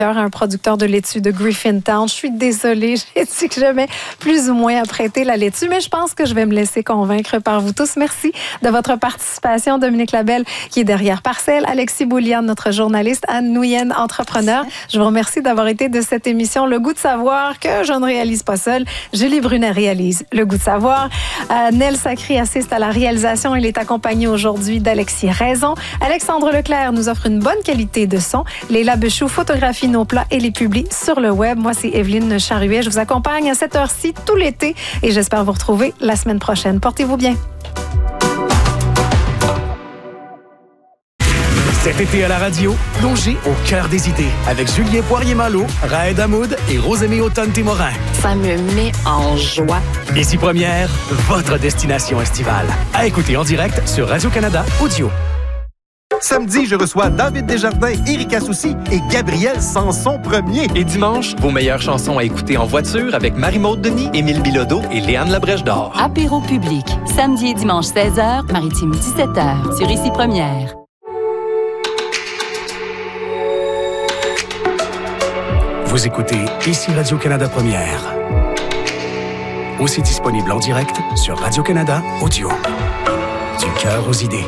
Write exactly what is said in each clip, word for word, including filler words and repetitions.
un producteur de laitue de Griffintown. Je suis désolée, j'ai dit que j'aimais plus ou moins apprêter la laitue, mais je pense que je vais me laisser convaincre par vous tous. Merci de votre participation. Dominique Labelle, qui est derrière Parcelle, Alexis Boulian, notre journaliste, Anne Nouyen, entrepreneur. Je vous remercie d'avoir été de cette émission Le Goût de savoir, que je ne réalise pas seule. Julie Brunet réalise Le Goût de savoir. Euh, Nel Sacré assiste à la réalisation. Il est accompagné aujourd'hui d'Alexis Raison. Alexandre Leclerc nous offre une bonne qualité de son. Léla Bechou photographie nos plats et les publie sur le web. Moi, c'est Evelyne Charruet. Je vous accompagne à cette heure-ci tout l'été et j'espère vous retrouver la semaine prochaine. Portez-vous bien. Cet été à la radio, plongez au cœur des idées avec Julien Poirier-Malo, Raed Hamoud et Rosemée Automne-Témorin. Ça me met en joie. Ici Première, votre destination estivale. À écouter en direct sur Radio-Canada Audio. Samedi, je reçois David Desjardins, Éric Assouci et Gabriel Sanson premier. Et dimanche, vos meilleures chansons à écouter en voiture avec Marie-Maude Denis, Émile Bilodeau et Léane Labrèche d'Or. Apéro public, samedi et dimanche seize heures, Maritime dix-sept heures, sur Ici Première. Vous écoutez Ici Radio-Canada Première. Aussi disponible en direct sur Radio-Canada Audio. Du cœur aux idées.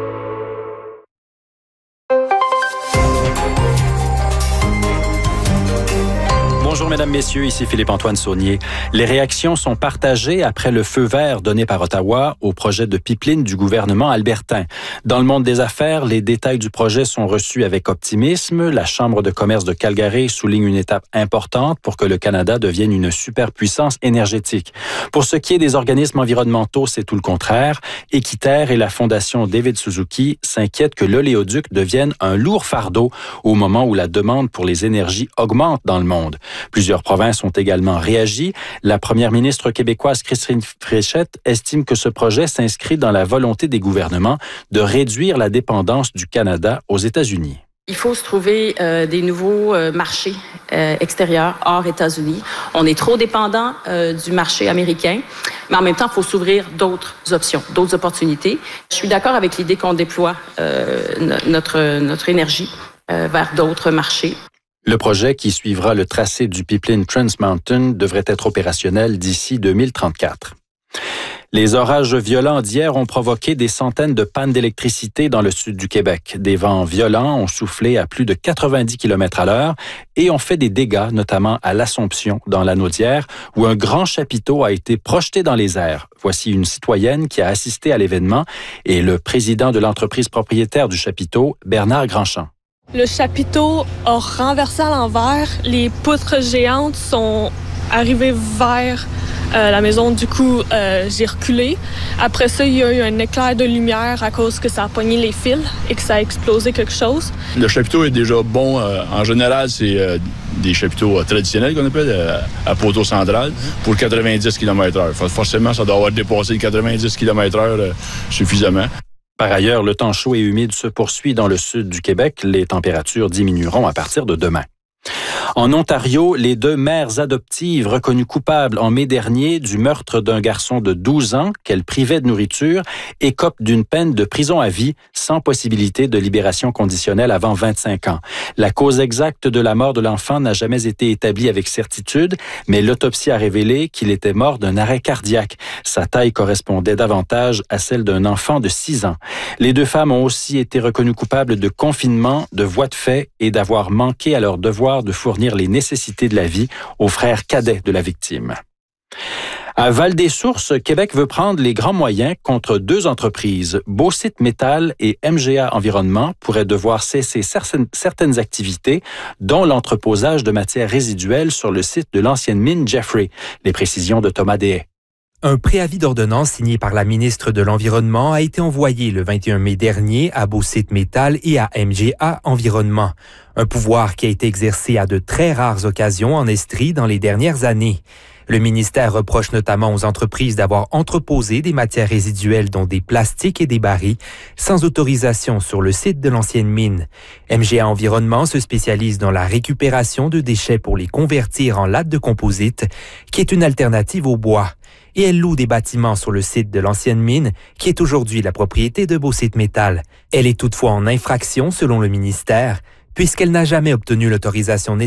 Bonjour, mesdames, messieurs, ici Philippe-Antoine Saunier. Les réactions sont partagées après le feu vert donné par Ottawa au projet de pipeline du gouvernement albertain. Dans le monde des affaires, les détails du projet sont reçus avec optimisme. La Chambre de commerce de Calgary souligne une étape importante pour que le Canada devienne une superpuissance énergétique. Pour ce qui est des organismes environnementaux, c'est tout le contraire. Équiterre et la Fondation David Suzuki s'inquiètent que l'oléoduc devienne un lourd fardeau au moment où la demande pour les énergies augmente dans le monde. Plusieurs provinces ont également réagi. La première ministre québécoise Christine Fréchette estime que ce projet s'inscrit dans la volonté des gouvernements de réduire la dépendance du Canada aux États-Unis. Il faut se trouver euh, des nouveaux euh, marchés euh, extérieurs hors États-Unis. On est trop dépendant euh, du marché américain, mais en même temps, il faut s'ouvrir d'autres options, d'autres opportunités. Je suis d'accord avec l'idée qu'on déploie euh, notre, notre énergie euh, vers d'autres marchés. Le projet, qui suivra le tracé du pipeline Trans Mountain, devrait être opérationnel d'ici deux mille trente-quatre. Les orages violents d'hier ont provoqué des centaines de pannes d'électricité dans le sud du Québec. Des vents violents ont soufflé à plus de quatre-vingt-dix kilomètres à l'heure et ont fait des dégâts, notamment à l'Assomption, dans l'Anaudière, où un grand chapiteau a été projeté dans les airs. Voici une citoyenne qui a assisté à l'événement et le président de l'entreprise propriétaire du chapiteau, Bernard Grandchamp. Le chapiteau a renversé à l'envers. Les poutres géantes sont arrivées vers euh, la maison. Du coup, euh, j'ai reculé. Après ça, il y a eu un éclair de lumière à cause que ça a pogné les fils et que ça a explosé quelque chose. Le chapiteau est déjà bon. Euh, en général, c'est euh, des chapiteaux euh, traditionnels qu'on appelle euh, à poteau central pour quatre-vingt-dix kilomètres heure. Forcément, ça doit avoir dépassé les quatre-vingt-dix kilomètres heure euh, suffisamment. Par ailleurs, le temps chaud et humide se poursuit dans le sud du Québec. Les températures diminueront à partir de demain. En Ontario, les deux mères adoptives reconnues coupables en mai dernier du meurtre d'un garçon de douze ans qu'elles privaient de nourriture écopent d'une peine de prison à vie sans possibilité de libération conditionnelle avant vingt-cinq ans. La cause exacte de la mort de l'enfant n'a jamais été établie avec certitude, mais l'autopsie a révélé qu'il était mort d'un arrêt cardiaque. Sa taille correspondait davantage à celle d'un enfant de six ans. Les deux femmes ont aussi été reconnues coupables de confinement, de voies de fait et d'avoir manqué à leur devoir de fournir les nécessités de la vie aux frères cadets de la victime. À Val-des-Sources, Québec veut prendre les grands moyens contre deux entreprises. Beausite Métal et M G A Environnement pourraient devoir cesser certaines activités, dont l'entreposage de matières résiduelles sur le site de l'ancienne mine Jeffrey. Les précisions de Thomas Deshaies. Un préavis d'ordonnance signé par la ministre de l'Environnement a été envoyé le vingt et un mai dernier à Beausite Métal et à M G A Environnement. Un pouvoir qui a été exercé à de très rares occasions en Estrie dans les dernières années. Le ministère reproche notamment aux entreprises d'avoir entreposé des matières résiduelles dont des plastiques et des barils sans autorisation sur le site de l'ancienne mine. M G A Environnement se spécialise dans la récupération de déchets pour les convertir en lattes de composite, qui est une alternative au bois. Et elle loue des bâtiments sur le site de l'ancienne mine, qui est aujourd'hui la propriété de Beausite Métal. Elle est toutefois en infraction selon le ministère, puisqu'elle n'a jamais obtenu l'autorisation nécessaire